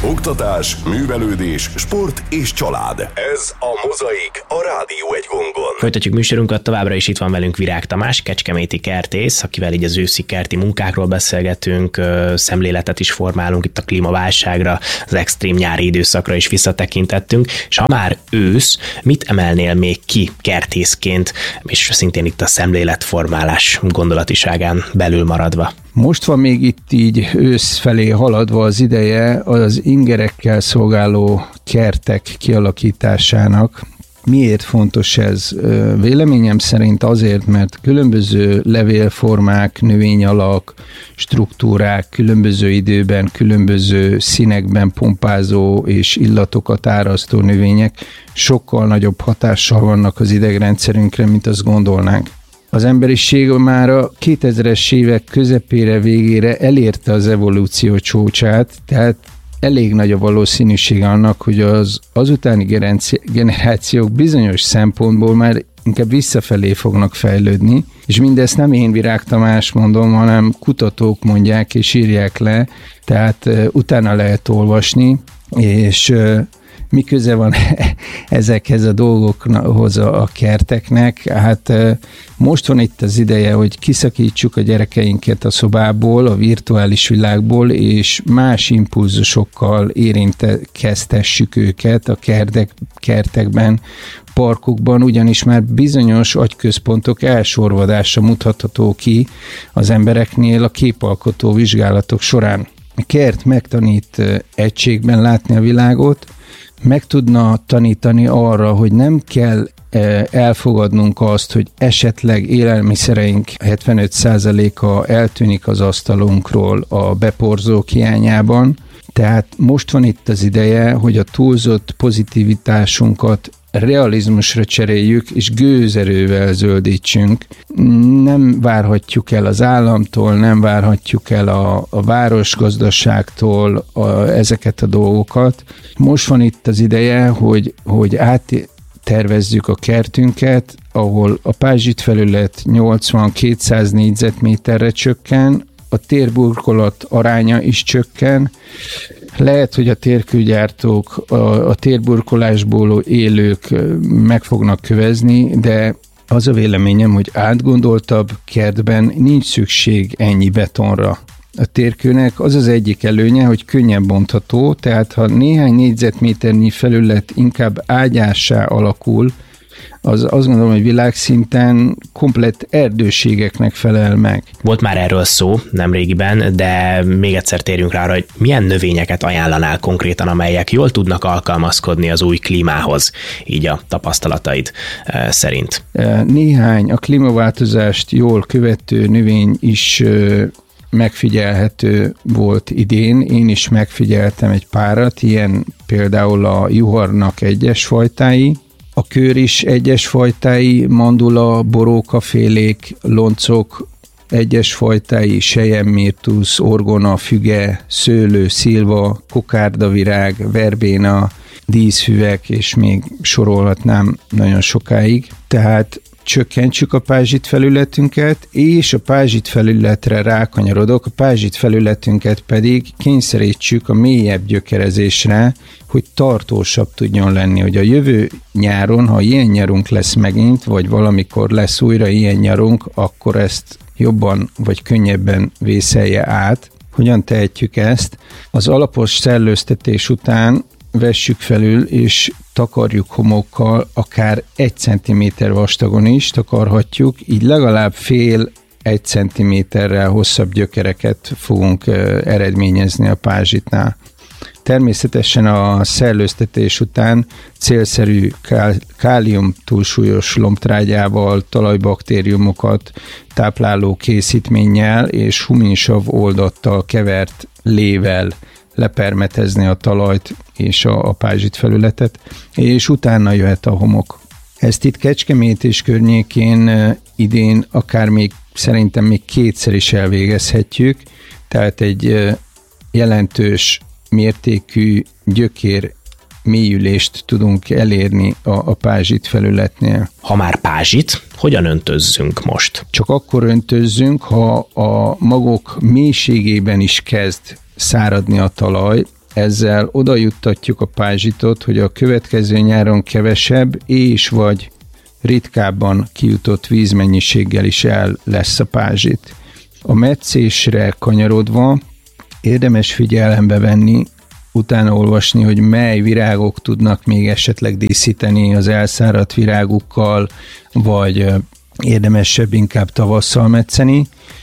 Oktatás, művelődés, sport és család. Ez a Mozaik, a Rádió Egy Gongon. Folytatjuk műsorunkat, továbbra is itt van velünk Virág Tamás, kecskeméti kertész, akivel így az őszi kerti munkákról beszélgetünk, szemléletet is formálunk itt a klímaválságra, az extrém nyári időszakra is visszatekintettünk, és ha már ősz, mit emelnél még ki kertészként, és szintén itt a szemléletformálás gondolatiságán belül maradva? Most van még itt így ősz felé haladva az ideje az ingerekkel szolgáló kertek kialakításának. Miért fontos ez? Véleményem szerint azért, mert különböző levélformák, növényalak, struktúrák különböző időben, különböző színekben pompázó és illatokat árasztó növények sokkal nagyobb hatással vannak az idegrendszerünkre, mint azt gondolnánk. Az emberiség már a 2000-es évek közepére, végére elérte az evolúció csúcsát, tehát elég nagy a valószínűség annak, hogy az utáni generációk bizonyos szempontból már inkább visszafelé fognak fejlődni, és mindezt nem én, Virág Tamás mondom, hanem kutatók mondják és írják le, tehát utána lehet olvasni, és mi köze van ezekhez a dolgokhoz a kerteknek? Hát most van itt az ideje, hogy kiszakítsuk a gyerekeinket a szobából, a virtuális világból, és más impulzusokkal érintkeztessük őket a kertekben, parkokban, ugyanis már bizonyos agyközpontok elsorvadása mutatható ki az embereknél a képalkotó vizsgálatok során. A kert megtanít egységben látni a világot, meg tudna tanítani arra, hogy nem kell elfogadnunk azt, hogy esetleg élelmiszereink 75%-a eltűnik az asztalunkról a beporzók hiányában. Tehát most van itt az ideje, hogy a túlzott pozitivitásunkat realizmusra cseréljük, és gőzerővel zöldítsünk. Nem várhatjuk el az államtól, nem várhatjuk el a városgazdaságtól ezeket a dolgokat. Most van itt az ideje, hogy áttervezzük a kertünket, ahol a pázsit felület 80-200 négyzetméterre csökken, a térburkolat aránya is csökken. Lehet, hogy a térkőgyártók, a térburkolásból élők meg fognak kövezni, de az a véleményem, hogy átgondoltabb kertben nincs szükség ennyi betonra. A térkőnek az az egyik előnye, hogy könnyen bontható, tehát ha néhány négyzetméternyi felület inkább ágyássá alakul, az azt gondolom, hogy világszinten komplett erdőségeknek felel meg. Volt már erről szó nemrégiben, de még egyszer térjünk rá, hogy milyen növényeket ajánlanál konkrétan, amelyek jól tudnak alkalmazkodni az új klímához, így a tapasztalataid szerint. Néhány a klímaváltozást jól követő növény is megfigyelhető volt idén. Én is megfigyeltem egy párat, ilyen például a juharnak egyes fajtái, a kőr is egyes fajtái, mandula, borókafélék, loncok, egyes fajtái, selyemmirtusz, orgona, füge, szőlő, szilva, kokárdavirág, verbéna, díszfüvek, és még sorolhatnám nagyon sokáig. Tehát csökkentsük a pázsit felületünket, és a pázsit felületre rákanyarodok, a pázsit felületünket pedig kényszerítsük a mélyebb gyökerezésre, hogy tartósabb tudjon lenni, hogy a jövő nyáron, ha ilyen nyarunk lesz megint, vagy valamikor lesz újra ilyen nyarunk, akkor ezt jobban vagy könnyebben vészelje át. Hogyan tehetjük ezt? Az alapos szellőztetés után vessük felül, és takarjuk homokkal, akár 1 cm vastagon is takarhatjuk, így legalább fél 1 cm-rel hosszabb gyökereket fogunk eredményezni a pázsitnál. Természetesen a szellőztetés után célszerű kálium túlsúlyos lombtrágyával, talajbaktériumokat tápláló készítménnyel és huminsav oldattal kevert lével lepermetezni a talajt és a pázsit felületet, és utána jöhet a homok. Ezt itt Kecskemét és környékén idén akár még szerintem még 2-szer is elvégezhetjük, tehát egy jelentős mértékű gyökér mélyülést tudunk elérni a pázsit felületnél. Ha már pázsit, hogyan öntözzünk most? Csak akkor öntözzünk, ha a magok mélységében is kezd száradni a talaj. ezzel oda juttatjuk a pázsitot, hogy a következő nyáron kevesebb és vagy ritkábban kijutott vízmennyiséggel is el lesz a pázsit. A metszésre kanyarodva érdemes figyelembe venni, utána olvasni, hogy mely virágok tudnak még esetleg díszíteni az elszáradt virágukkal, vagy érdemesebb inkább tavasszal metszeni,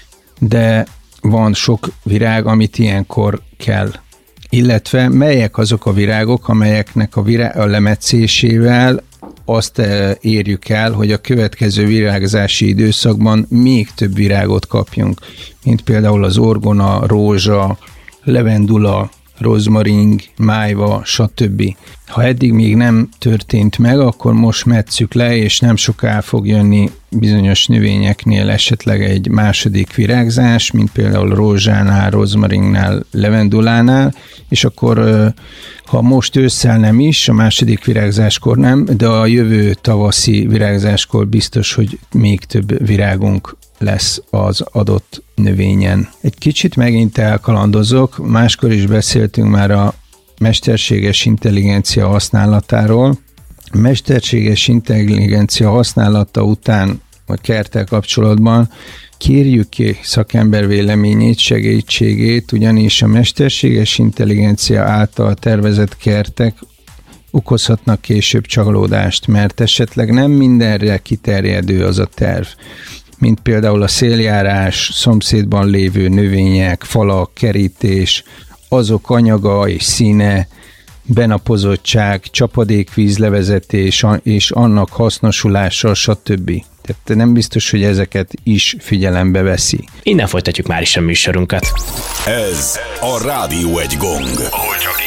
de van sok virág, amit ilyenkor kell. Illetve melyek azok a virágok, amelyeknek a lemetszésével azt érjük el, hogy a következő virágzási időszakban még több virágot kapjunk, mint például az orgona, rózsa, levendula, rozmaring, májva, stb. Ha eddig még nem történt meg, akkor most metszük le, és nem soká fog jönni bizonyos növényeknél esetleg egy második virágzás, mint például rózsánál, rozmaringnál, levendulánál, és akkor ha most ősszel nem is, a második virágzáskor nem, de a jövő tavaszi virágzáskor biztos, hogy még több virágunk lesz az adott növényen. Egy kicsit megint elkalandozok, máskor is beszéltünk már a mesterséges intelligencia használatáról. A mesterséges intelligencia használata után a kerttel kapcsolatban kérjük ki szakember véleményét, segítségét, ugyanis a mesterséges intelligencia által tervezett kertek okozhatnak később csalódást, mert esetleg nem mindenre kiterjedő az a terv, mint például a széljárás, szomszédban lévő növények, falak, kerítés, azok anyaga és színe, benapozottság, csapadékvíz levezetés és annak hasznosulása, stb. Tehát nem biztos, hogy ezeket is figyelembe veszi. Innen folytatjuk már is a műsorunkat. Ez a Rádió egy gong, ahol csak